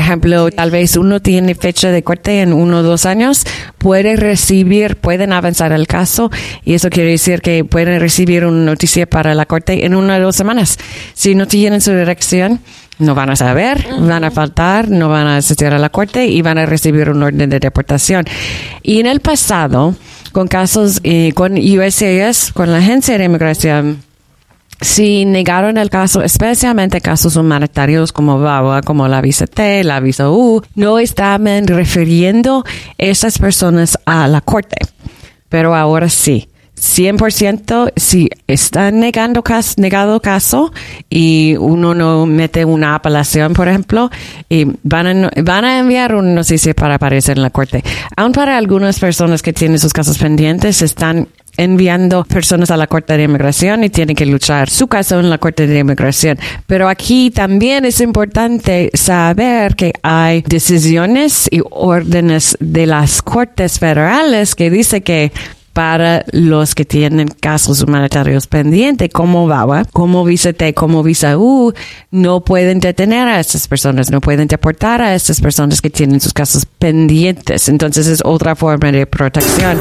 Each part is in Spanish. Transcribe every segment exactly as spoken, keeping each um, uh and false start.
ejemplo, tal vez uno tiene fecha de corte en uno o dos años, puede recibir, pueden avanzar el caso y eso quiere decir que pueden recibir una noticia para la corte en una o dos semanas. Si no tienen su dirección, no van a saber, uh-huh. van a faltar, no van a asistir a la corte y van a recibir un orden de deportación. Y en el pasado, con casos, eh, con U S C I S, con la Agencia de Inmigración, si negaron el caso, especialmente casos humanitarios como V A W A, como la visa T, la visa U, no estaban refiriendo esas personas a la corte. Pero ahora sí. cien por ciento si están negando caso, negado caso y uno no mete una apelación, por ejemplo, y van a, van a enviar una noticia para aparecer en la corte. Aun para algunas personas que tienen sus casos pendientes, están enviando personas a la Corte de Inmigración y tienen que luchar su caso en la Corte de Inmigración. Pero aquí también es importante saber que hay decisiones y órdenes de las Cortes federales que dice que para los que tienen casos humanitarios pendientes, como V A W A, como visa T, como visa U, no pueden detener a estas personas, no pueden deportar a estas personas que tienen sus casos pendientes. Entonces es otra forma de protección.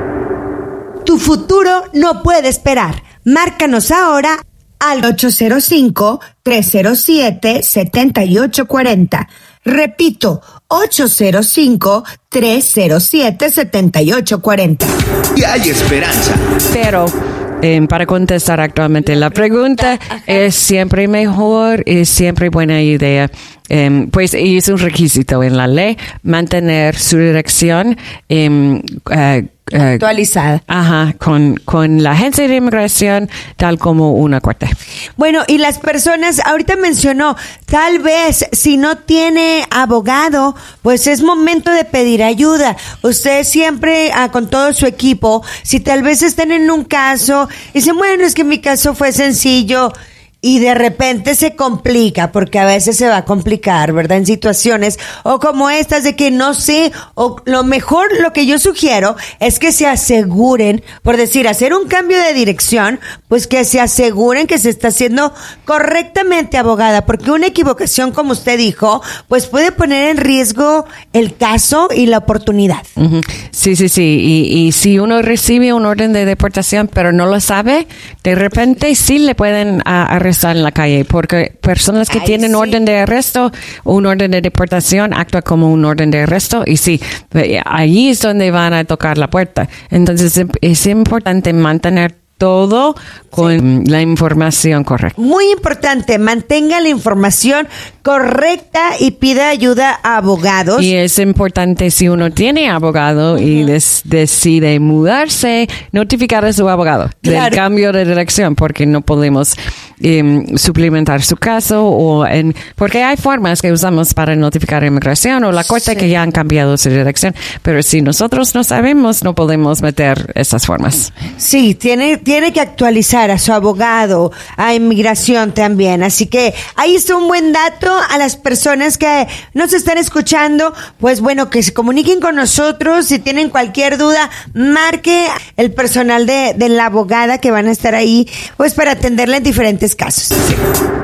Tu futuro no puede esperar. Márcanos ahora al ocho cero cinco, tres cero siete, siete ocho cuatro cero. Repito, ocho cero cinco, tres cero siete, siete ocho cuatro cero. Y hay esperanza. Pero eh, para contestar actualmente la pregunta, es siempre mejor, es siempre buena idea. Eh, pues es un requisito en la ley mantener su dirección eh, uh, Uh, actualizada. Ajá, con, con la agencia de inmigración, tal como una corte. Bueno, y las personas, ahorita mencionó, tal vez si no tiene abogado, pues es momento de pedir ayuda. Usted siempre, ah, con todo su equipo, si tal vez están en un caso, dicen, bueno, es que mi caso fue sencillo, y de repente se complica, porque a veces se va a complicar, ¿verdad? En situaciones, o como estas de que no sé, o lo mejor, lo que yo sugiero es que se aseguren, por decir, hacer un cambio de dirección, pues que se aseguren que se está haciendo correctamente, abogada, porque una equivocación, como usted dijo, pues puede poner en riesgo el caso y la oportunidad. Uh-huh. Sí, sí, sí, y, y si uno recibe un orden de deportación, pero no lo sabe, de repente sí le pueden uh, arrestar en la calle, porque personas que Ay, tienen sí. orden de arresto, un orden de deportación, actúa como un orden de arresto y sí, ahí es donde van a tocar la puerta. Entonces es importante mantener todo con sí. la información correcta. Muy importante, mantenga la información correcta y pida ayuda a abogados. Y es importante, si uno tiene abogado uh-huh. y des- decide mudarse, notificar a su abogado claro. del cambio de dirección, porque no podemos eh, suplementar su caso o en, porque hay formas que usamos para notificar a inmigración o la corte sí. que ya han cambiado su dirección, pero si nosotros no sabemos, no podemos meter esas formas. Sí, tiene tiene que actualizar a su abogado, a inmigración también. Así que ahí está un buen dato a las personas que nos están escuchando. Pues bueno, que se comuniquen con nosotros. Si tienen cualquier duda, marque el personal de, de la abogada que van a estar ahí, pues para atenderla en diferentes casos. Sí.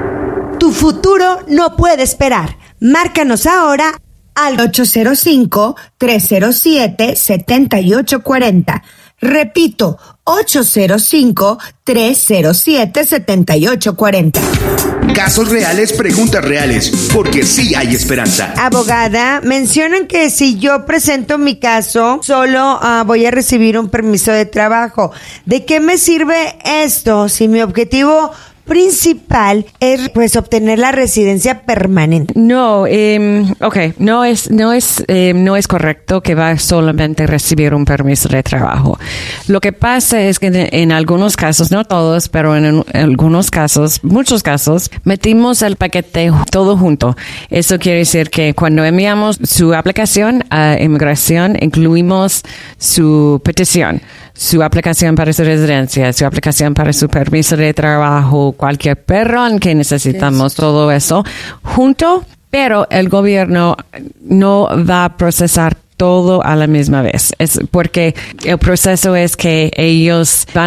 Tu futuro no puede esperar. Márcanos ahora al ocho cero cinco, tres cero siete, siete ocho cuatro cero. Repito, ocho cero cinco, tres cero siete, siete ocho cuatro cero. Casos reales, preguntas reales, porque sí hay esperanza. Abogada, mencionan que si yo presento mi caso, solo uh, voy a recibir un permiso de trabajo. ¿De qué me sirve esto si mi objetivo principal es pues obtener la residencia permanente? No, eh, okay, no es no es eh, no es correcto que va solamente a recibir un permiso de trabajo. Lo que pasa es que en, en algunos casos, no todos, pero en, en algunos casos, muchos casos, metimos el paquete todo junto. Eso quiere decir que cuando enviamos su aplicación a inmigración, incluimos su petición, su aplicación para su residencia, su aplicación para su permiso de trabajo, cualquier perdón que necesitamos, todo eso junto, pero el gobierno no va a procesar todo a la misma vez. Es porque el proceso es que ellos van a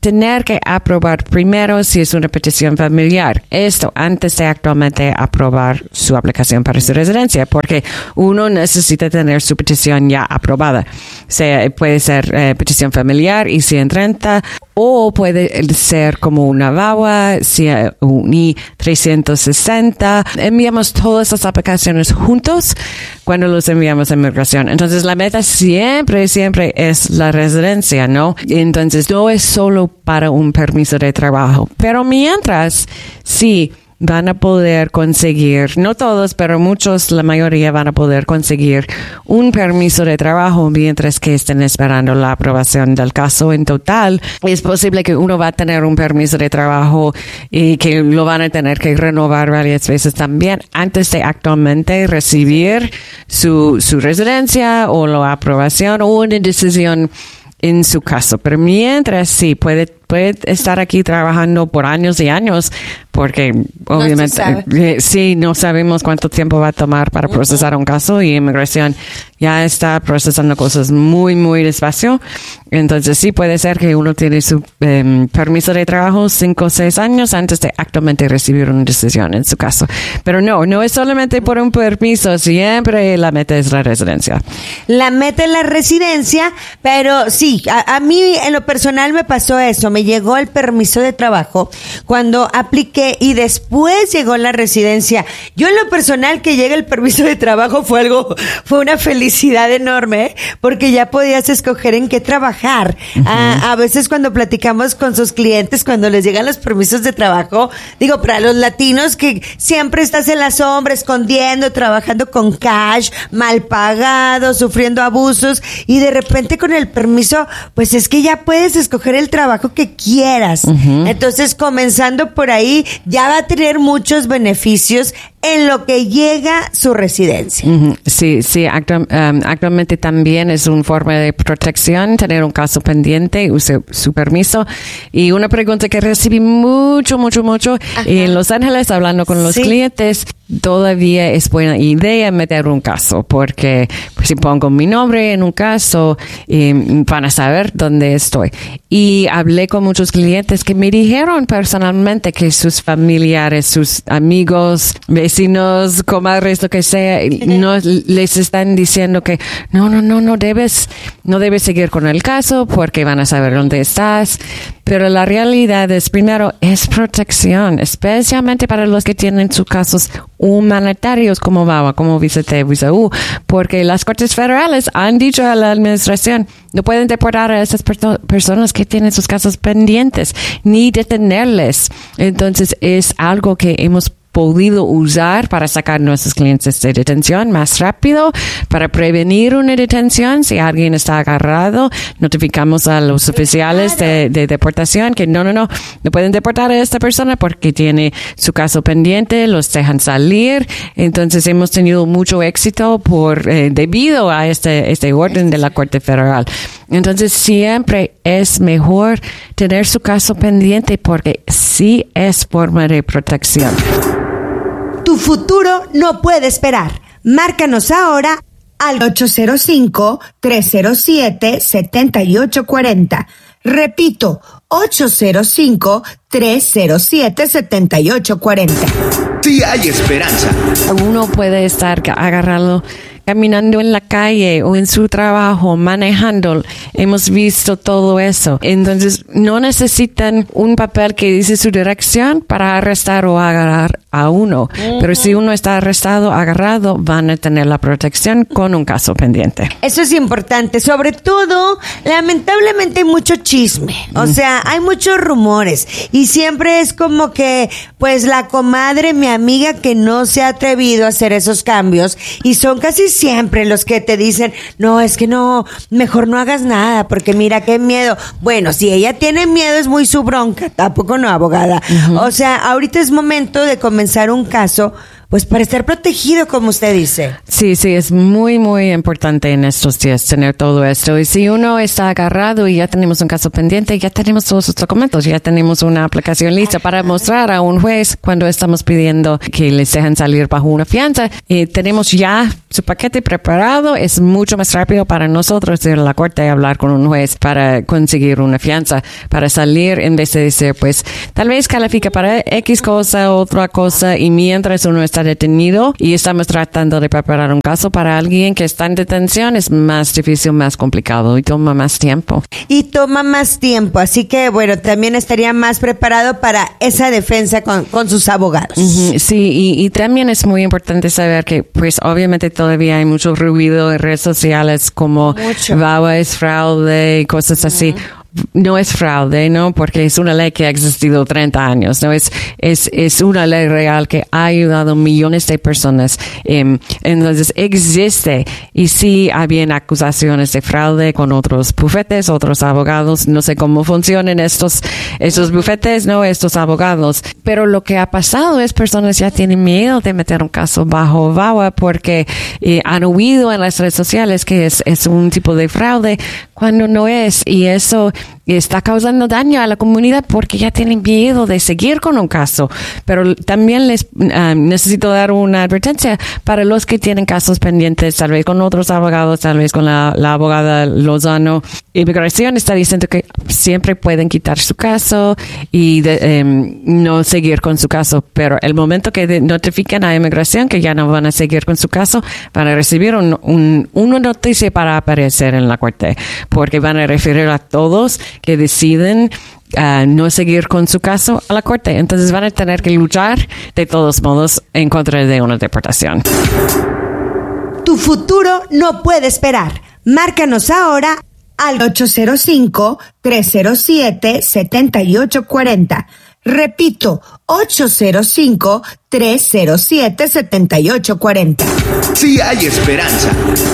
tener que aprobar primero si es una petición familiar. Esto antes de actualmente aprobar su aplicación para su residencia, porque uno necesita tener su petición ya aprobada. O sea, puede ser eh, petición familiar y ciento treinta, o puede ser como una V A W A, si un I trescientos sesenta. Enviamos todas las aplicaciones juntos cuando los enviamos a inmigración. Entonces, la meta siempre, siempre es la residencia, ¿no? Entonces, no es solo para un permiso de trabajo. Pero mientras, sí, van a poder conseguir, no todos, pero muchos, la mayoría van a poder conseguir un permiso de trabajo mientras que estén esperando la aprobación del caso. En total, es posible que uno va a tener un permiso de trabajo y que lo van a tener que renovar varias veces también antes de actualmente recibir su, su residencia o la aprobación o una decisión en su caso. Pero mientras, sí, puede, puede estar aquí trabajando por años y años, porque no obviamente, eh, sí, no sabemos cuánto tiempo va a tomar para uh-huh. procesar un caso, y inmigración ya está procesando cosas muy, muy despacio. Entonces, sí, puede ser que uno tiene su eh, permiso de trabajo cinco o seis años antes de actualmente recibir una decisión en su caso. Pero no, no es solamente por un permiso, siempre la meta es la residencia. La meta es la residencia, pero sí, a, a mí en lo personal me pasó eso. Me llegó el permiso de trabajo cuando apliqué y después llegó la residencia. Yo en lo personal, que llegue el permiso de trabajo fue algo, fue una felicidad enorme, porque ya podías escoger en qué trabajar. Uh-huh. A, a veces cuando platicamos con sus clientes, cuando les llegan los permisos de trabajo, digo, para los latinos que siempre estás en la sombra, escondiendo, trabajando con cash, mal pagado, sufriendo abusos, y de repente con el permiso, pues es que ya puedes escoger el trabajo que quieras. Uh-huh. Entonces, comenzando por ahí, ya va a tener muchos beneficios en lo que llega su residencia. Uh-huh. Sí, sí, actu- um, actualmente también es una forma de protección tener un caso pendiente, use su permiso. Y una pregunta que recibí mucho, mucho, mucho, Ajá. en Los Ángeles, hablando con los sí. clientes, todavía es buena idea meter un caso, porque pues, si pongo mi nombre en un caso, eh, van a saber dónde estoy. Y hablé con muchos clientes que me dijeron personalmente que sus familiares, sus amigos, vecinos, comadres, lo que sea, no les están diciendo que no, no, no, no debes, no debes seguir con el caso porque van a saber dónde estás. Pero la realidad es, primero, es protección, especialmente para los que tienen sus casos humanitarios como V A W A, como visa T, visa U, porque las Cortes Federales han dicho a la administración, no pueden deportar a esas perso- personas que tienen sus casos pendientes, ni detenerles. Entonces, es algo que hemos podido usar para sacar a nuestros clientes de detención más rápido, para prevenir una detención. Si alguien está agarrado, notificamos a los oficiales de, de deportación que no, no, no, no pueden deportar a esta persona porque tiene su caso pendiente, los dejan salir. Entonces hemos tenido mucho éxito por eh, debido a este, este orden de la Corte Federal. Entonces siempre es mejor tener su caso pendiente porque sí es forma de protección. Tu futuro no puede esperar. Márcanos ahora al ocho cero cinco, tres cero siete, siete ocho cuatro cero. Repito, ocho cero cinco, tres cero siete, siete ocho cuatro cero. Sí hay esperanza. Uno puede estar agarrado caminando en la calle o en su trabajo, manejando. Hemos visto todo eso. Entonces, no necesitan un papel que dice su dirección para arrestar o agarrar a uno. Uh-huh. Pero si uno está arrestado, agarrado, van a tener la protección con un caso pendiente. Eso es importante. Sobre todo, lamentablemente hay mucho chisme. O uh-huh. sea, hay muchos rumores. Y siempre es como que, pues, la comadre, mi amiga, que no se ha atrevido a hacer esos cambios. Y son casi siempre los que te dicen, no, es que no, mejor no hagas nada, porque mira qué miedo. Bueno, si ella tiene miedo es muy su bronca, tampoco no, abogada. Uh-huh. O sea, ahorita es momento de comenzar un caso, pues para estar protegido, como usted dice. Sí, sí, es muy, muy importante en estos días tener todo esto. Y si uno está agarrado y ya tenemos un caso pendiente, ya tenemos todos los documentos, ya tenemos una aplicación lista para mostrar a un juez cuando estamos pidiendo que les dejen salir bajo una fianza. Eh, tenemos ya su paquete preparado, es mucho más rápido para nosotros ir a la corte y hablar con un juez para conseguir una fianza, para salir en vez de decir, pues, tal vez califica para X cosa, otra cosa, y mientras uno está detenido y estamos tratando de preparar un caso para alguien que está en detención, es más difícil, más complicado y toma más tiempo. Y toma más tiempo, así que, bueno, también estaría más preparado para esa defensa con, con sus abogados. Uh-huh, sí, y, y también es muy importante saber que, pues, obviamente todavía hay mucho ruido en redes sociales como Mucho. V A W A es fraude y cosas así. No es fraude, ¿no? Porque es una ley que ha existido treinta años, ¿no? Es, es, es una ley real que ha ayudado a millones de personas. Eh, entonces, existe. Y sí, habían acusaciones de fraude con otros bufetes, otros abogados. No sé cómo funcionan estos, estos bufetes, ¿no? Estos abogados. Pero lo que ha pasado es personas ya tienen miedo de meter un caso bajo V A W A porque eh, han oído en las redes sociales que es, es un tipo de fraude cuando no es. Y eso está causando daño a la comunidad porque ya tienen miedo de seguir con un caso. Pero también les uh, necesito dar una advertencia para los que tienen casos pendientes, tal vez con otros abogados, tal vez con la, la abogada Lozano. Inmigración está diciendo que siempre pueden quitar su caso y de, um, no seguir con su caso. Pero el momento que de, notifican a Inmigración que ya no van a seguir con su caso, van a recibir un, un, una noticia para aparecer en la corte, porque van a referir a todos que deciden uh, no seguir con su caso a la corte. Entonces van a tener que luchar de todos modos en contra de una deportación. Tu futuro no puede esperar. Márcanos ahora al ocho cero cinco, tres cero siete, siete ocho cuatro cero. Repito, ocho cero cinco, tres cero siete, siete ocho cuatro cero. Sí hay esperanza.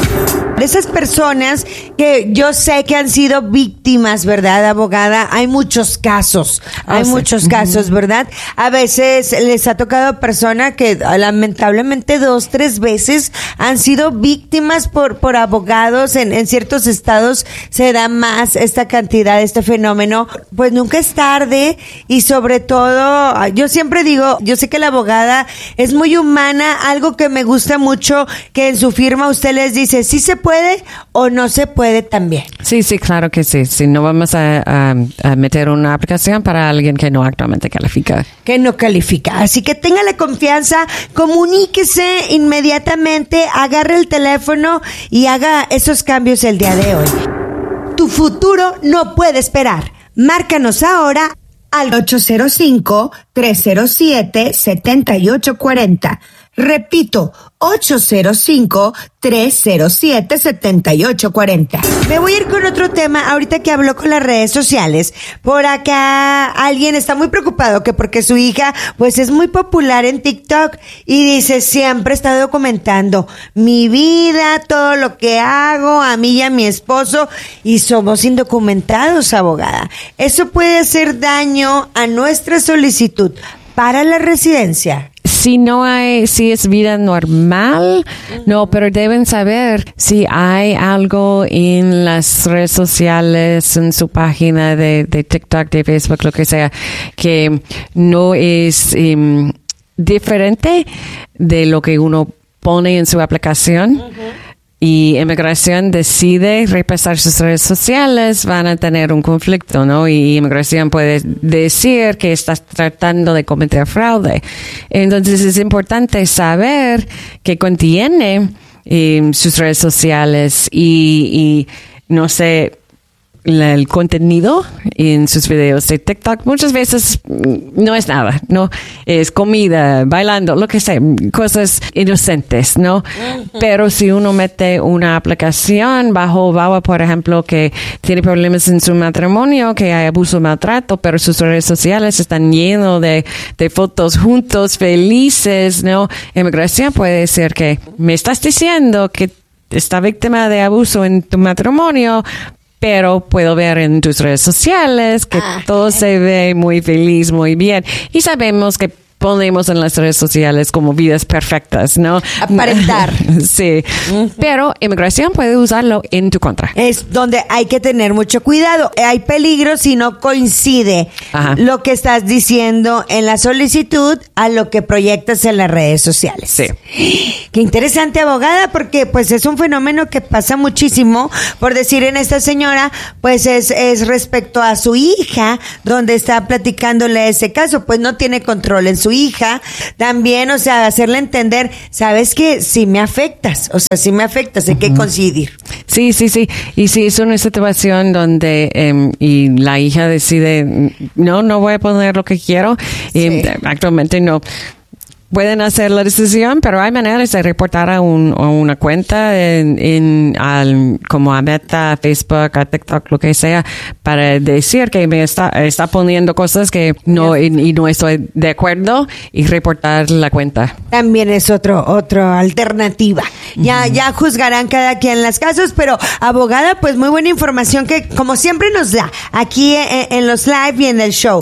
Esas personas que yo sé que han sido víctimas, ¿verdad, abogada? Hay muchos casos, Oh, hay sí. muchos casos, ¿verdad? A veces les ha tocado a personas que lamentablemente dos, tres veces han sido víctimas por, por abogados. En, en ciertos estados se da más esta cantidad, este fenómeno. Pues nunca es tarde y sobre todo, yo siempre digo, yo sé que la abogada es muy humana, algo que me gusta mucho, que en su firma usted les dice, sí se puede o no se puede también. Sí, sí, claro que sí. Sí, no vamos a, a, a meter una aplicación para alguien que no actualmente califica. Que no califica. Así que téngale confianza, comuníquese inmediatamente, agarre el teléfono y haga esos cambios el día de hoy. Tu futuro no puede esperar. Márcanos ahora al ocho cero cinco, tres cero siete, siete ocho cuatro cero. Repito, ocho cero cinco, tres cero siete, siete ocho cuatro cero. Me voy a ir con otro tema. Ahorita que habló con las redes sociales, por acá alguien está muy preocupado que porque su hija pues es muy popular en TikTok y dice, siempre está documentando mi vida, todo lo que hago, a mí y a mi esposo, y somos indocumentados, abogada. Eso puede hacer daño a nuestra solicitud para la residencia. Si no hay, si es vida normal, uh-huh. no, pero deben saber si hay algo en las redes sociales, en su página de, de TikTok, de Facebook, lo que sea, que no es um, diferente de lo que uno pone en su aplicación. Uh-huh. Y Inmigración decide repasar sus redes sociales, van a tener un conflicto, ¿no? Y Inmigración puede decir que estás tratando de cometer fraude. Entonces es importante saber qué contiene eh, sus redes sociales y, y no sé, la, el contenido en sus videos de TikTok muchas veces no es nada, ¿no? Es comida, bailando, lo que sea, cosas inocentes, ¿no? Uh-huh. Pero si uno mete una aplicación bajo V A W A, por ejemplo, que tiene problemas en su matrimonio, que hay abuso, maltrato, pero sus redes sociales están llenos de, de fotos juntos, felices, ¿no? Inmigración puede decir que me estás diciendo que esta víctima de abuso en tu matrimonio, pero puedo ver en tus redes sociales que ah, todo se ve muy feliz, muy bien. Y sabemos que ponemos en las redes sociales como vidas perfectas, ¿no? Aparentar. Sí. Uh-huh. Pero inmigración puede usarlo en tu contra. Es donde hay que tener mucho cuidado. Hay peligro si no coincide Ajá. lo que estás diciendo en la solicitud a lo que proyectas en las redes sociales. Sí. Qué interesante, abogada, porque pues es un fenómeno que pasa muchísimo. Por decir en esta señora, pues es, es respecto a su hija, donde está platicándole ese caso, pues no tiene control en su hija. También, o sea, hacerle entender, sabes que sí me afectas, o sea, sí me afectas, hay uh-huh. que coincidir. Sí, sí, sí. Y si es una situación donde eh, y la hija decide, no, no voy a poner lo que quiero, sí. y actualmente no. Pueden hacer la decisión, pero hay maneras de reportar a, un, a una cuenta en, en al, como a Meta, a Facebook, a TikTok, lo que sea, para decir que me está, está poniendo cosas que no, y, y no estoy de acuerdo y reportar la cuenta. También es otro, otra alternativa. Uh-huh. Ya, ya juzgarán cada quien los casos, pero abogada, pues muy buena información que como siempre nos da aquí en, en los live y en el show.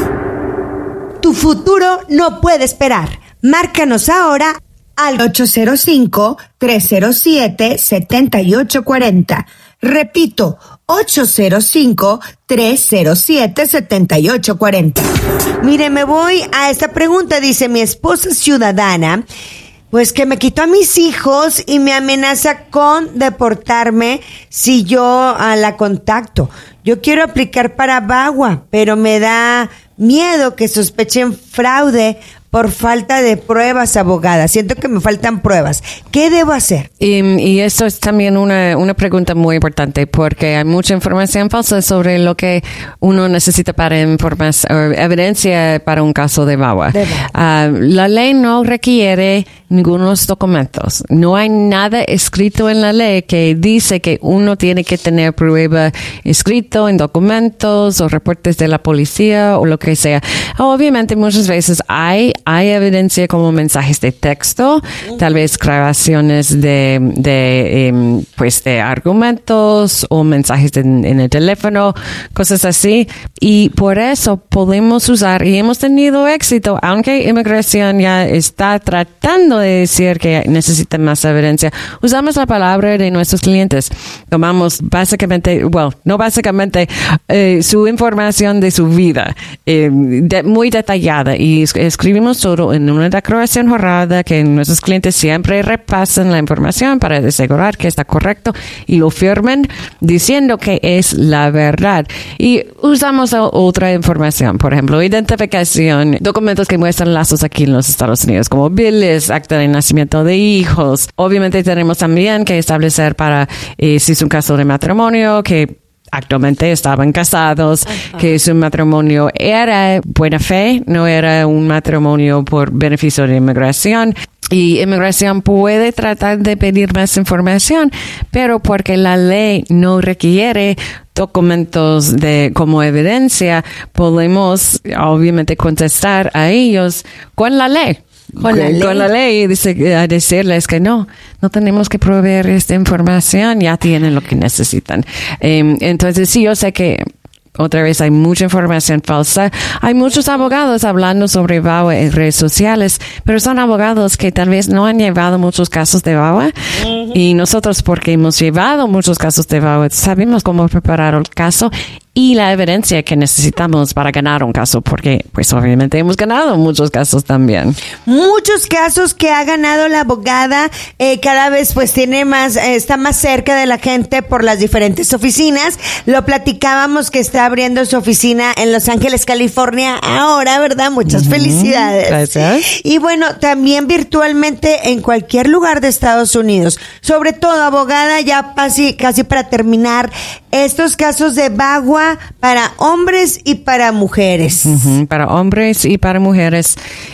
Tu futuro no puede esperar. Márcanos ahora al ocho cero cinco, tres cero siete, siete ocho cuatro cero. Repito, ocho cero cinco, tres cero siete, siete ocho cuatro cero. Mire, me voy a esta pregunta. Dice, mi esposa ciudadana, pues que me quitó a mis hijos y me amenaza con deportarme si yo a la contacto. Yo quiero aplicar para VAWA, pero me da miedo que sospechen fraude por falta de pruebas, abogada. Siento que me faltan pruebas. ¿Qué debo hacer? Y, y esto es también una, una pregunta muy importante porque hay mucha información falsa sobre lo que uno necesita para información, evidencia para un caso de VAWA. De VAWA. Uh, la ley no requiere ningunos documentos. No hay nada escrito en la ley que dice que uno tiene que tener prueba escrito en documentos o reportes de la policía o lo que sea. Obviamente muchas veces hay Hay evidencia como mensajes de texto, tal vez grabaciones de, de, eh, pues de argumentos o mensajes de, en el teléfono, cosas así. Y por eso podemos usar, y hemos tenido éxito, aunque inmigración ya está tratando de decir que necesitan más evidencia, usamos la palabra de nuestros clientes. Tomamos básicamente, bueno, no básicamente, eh, su información de su vida, eh, de, muy detallada, y escribimos todo en una declaración jurada que nuestros clientes siempre repasan la información para asegurar que está correcto y lo firmen diciendo que es la verdad. Y usamos otra información, por ejemplo, identificación, documentos que muestran lazos aquí en los Estados Unidos, como biles, acta de nacimiento de hijos. Obviamente tenemos también que establecer para, eh, si es un caso de matrimonio, que actualmente estaban casados, uh-huh. que su matrimonio era buena fe, no era un matrimonio por beneficio de inmigración. Y inmigración puede tratar de pedir más información, pero porque la ley no requiere documentos de como evidencia, podemos obviamente contestar a ellos con la ley. Con la, ley. Con la ley, dice, a decirles que no, no tenemos que proveer esta información, ya tienen lo que necesitan. Eh, entonces, sí, yo sé que otra vez hay mucha información falsa. Hay muchos abogados hablando sobre VAWA en redes sociales, pero son abogados que tal vez no han llevado muchos casos de VAWA. Uh-huh. Y nosotros, porque hemos llevado muchos casos de VAWA, sabemos cómo preparar el caso y la evidencia que necesitamos para ganar un caso, porque pues obviamente hemos ganado muchos casos también. Muchos casos que ha ganado la abogada, eh, cada vez pues tiene más, eh, está más cerca de la gente por las diferentes oficinas. Lo platicábamos que está abriendo su oficina en Los Ángeles, California ahora, ¿verdad? Muchas uh-huh. felicidades. Gracias. Y bueno, también virtualmente en cualquier lugar de Estados Unidos. Sobre todo, abogada, ya casi, casi para terminar, estos casos de VAWA para hombres y para mujeres. Uh-huh, para hombres y para mujeres.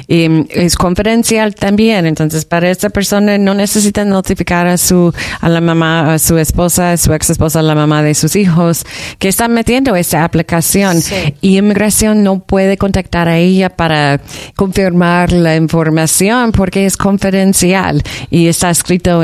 Y es confidencial también. Entonces, para esta persona no necesita notificar a su, a la mamá, a su esposa, a su ex esposa, a la mamá de sus hijos, que están metiendo esta aplicación. Sí. Y inmigración no puede contactar a ella para confirmar la información porque es confidencial y está escrito en la ley que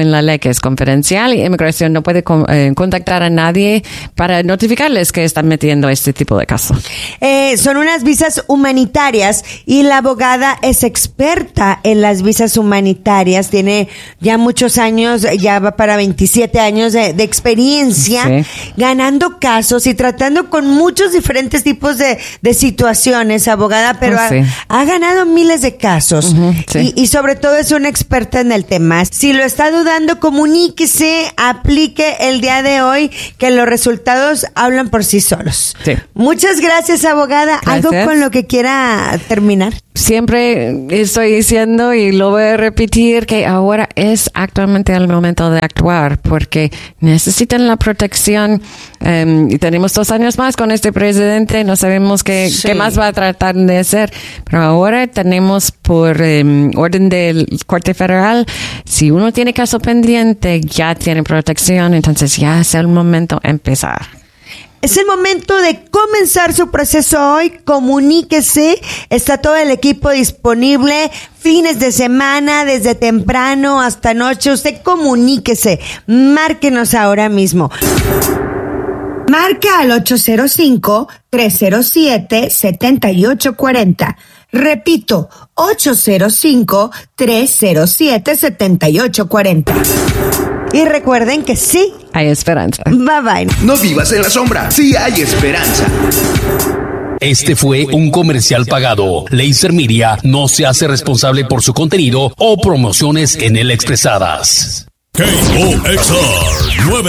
es confidencial y inmigración no puede con, eh, contactar a nadie para notificarles que están metiendo este tipo de casos. Eh, son unas visas humanitarias y la abogada es experta en las visas humanitarias. Tiene ya muchos años, ya va para veintisiete años de, de experiencia, sí, ganando casos y tratando con muchos diferentes tipos de, de situaciones, abogada, pero oh, sí. ha, ha ganado miles de casos. Uh-huh, sí. y, y sobre todo es una experta en el tema. Si lo está dudando, comuníquese, aplique el día de hoy, que los resultados hablan por sí solos. Sí. Muchas gracias, abogada. Gracias. ¿Algo con lo que quiera terminar? Siempre estoy diciendo y lo voy a repetir que ahora es actualmente el momento de actuar porque necesitan la protección um, y tenemos dos años más con este presidente, no sabemos qué, sí. qué más va a tratar de hacer, pero ahora tenemos por um, orden del Corte Federal, si uno tiene caso pendiente ya tiene protección, entonces ya es el momento de empezar. Es el momento de comenzar su proceso hoy. Comuníquese. Está todo el equipo disponible. Fines de semana, desde temprano hasta noche. Usted comuníquese. Márquenos ahora mismo. Marca al ocho cero cinco, tres cero siete, siete ocho cuatro cero. Repito, ocho cero cinco, tres cero siete, siete ocho cuatro cero. Y recuerden que sí hay esperanza. Bye bye. No vivas en la sombra, sí hay esperanza. Este fue un comercial pagado. Laser Media no se hace responsable por su contenido o promociones en él expresadas. K O X R nueve